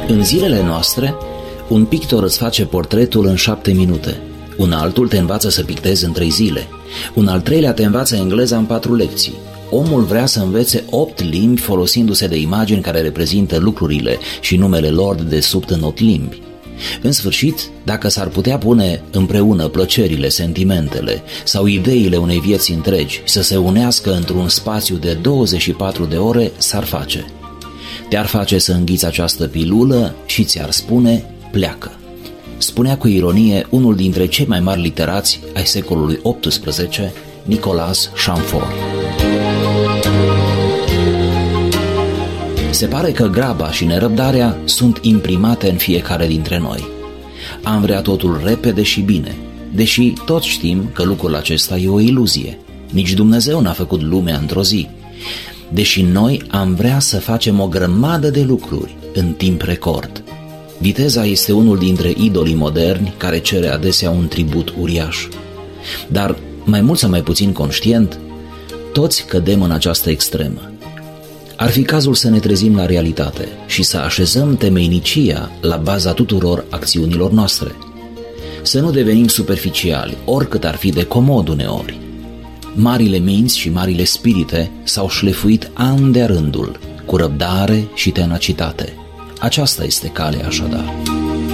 În zilele noastre, un pictor îți face portretul în 7 minute, un altul te învață să pictezi în 3 zile, un al treilea te învață engleza în 4 lecții. Omul vrea să învețe 8 limbi folosindu-se de imagini care reprezintă lucrurile și numele lor de desubt în 8 limbi. În sfârșit, dacă s-ar putea pune împreună plăcerile, sentimentele sau ideile unei vieți întregi să se unească într-un spațiu de 24 de ore, s-ar face. Te-ar face să înghiți această pilulă și ți-ar spune, pleacă. Spunea cu ironie unul dintre cei mai mari literați ai secolului XVIII, Nicolas Chamfort. Se pare că graba și nerăbdarea sunt imprimate în fiecare dintre noi. Am vrea totul repede și bine, deși toți știm că lucrul acesta e o iluzie. Nici Dumnezeu n-a făcut lumea într-o zi. Deși noi am vrea să facem o grămadă de lucruri în timp record. Viteza este unul dintre idolii moderni care cere adesea un tribut uriaș. Dar, mai mult sau mai puțin conștient, toți cădem în această extremă. Ar fi cazul să ne trezim la realitate și să așezăm temeinicia la baza tuturor acțiunilor noastre. Să nu devenim superficiali, oricât ar fi de comod uneori. Marile minți și marile spirite s-au șlefuit ani de rândul, cu răbdare și tenacitate. Aceasta este calea, așadar.